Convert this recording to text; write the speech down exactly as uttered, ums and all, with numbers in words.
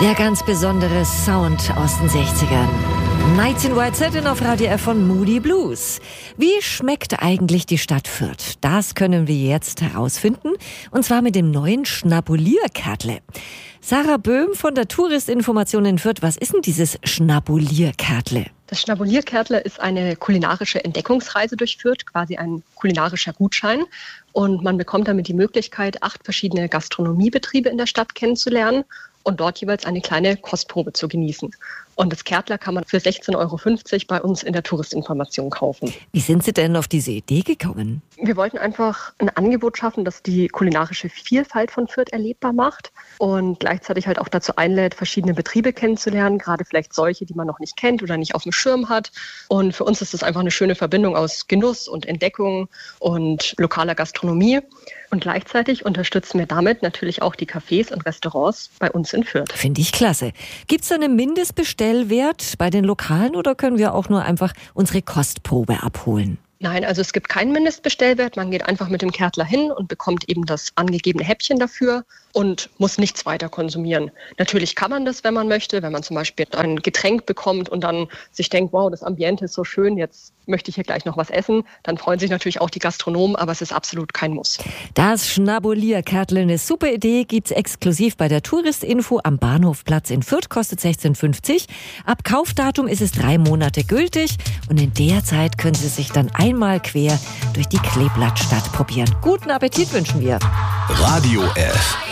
Der ganz besondere Sound aus den sechzigern. Nights in White Satin auf Radio F von Moody Blues. Wie schmeckt eigentlich die Stadt Fürth? Das können wir jetzt herausfinden. Und zwar mit dem neuen Schnapulierkärtle. Sarah Böhm von der Touristinformation in Fürth. Was ist denn dieses Schnapulierkärtle? Das Schnapulierkärtle ist eine kulinarische Entdeckungsreise durch Fürth, quasi ein kulinarischer Gutschein. Und man bekommt damit die Möglichkeit, acht verschiedene Gastronomiebetriebe in der Stadt kennenzulernen und dort jeweils eine kleine Kostprobe zu genießen. Und das Kärtler kann man für sechzehn Euro fünfzig bei uns in der Touristinformation kaufen. Wie sind Sie denn auf diese Idee gekommen? Wir wollten einfach ein Angebot schaffen, das die kulinarische Vielfalt von Fürth erlebbar macht und gleichzeitig halt auch dazu einlädt, verschiedene Betriebe kennenzulernen, gerade vielleicht solche, die man noch nicht kennt oder nicht auf dem Schirm hat. Und für uns ist das einfach eine schöne Verbindung aus Genuss und Entdeckung und lokaler Gastronomie. Und gleichzeitig unterstützen wir damit natürlich auch die Cafés und Restaurants bei uns in Fürth. Finde ich klasse. Gibt es da einen Mindestbestellwert bei den Lokalen oder können wir auch nur einfach unsere Kostprobe abholen? Nein, also es gibt keinen Mindestbestellwert. Man geht einfach mit dem Kärtler hin und bekommt eben das angegebene Häppchen dafür und muss nichts weiter konsumieren. Natürlich kann man das, wenn man möchte, wenn man zum Beispiel ein Getränk bekommt und dann sich denkt, wow, das Ambiente ist so schön, jetzt möchte ich hier gleich noch was essen. Dann freuen sich natürlich auch die Gastronomen, aber es ist absolut kein Muss. Das Schnapulierkärtle, eine super Idee, gibt's exklusiv bei der Touristinfo am Bahnhofplatz in Fürth, kostet sechzehn fünfzig. Ab Kaufdatum ist es drei Monate gültig und in der Zeit können Sie sich dann einmal quer durch die Kleeblattstadt probieren. Guten Appetit wünschen wir. Radio F.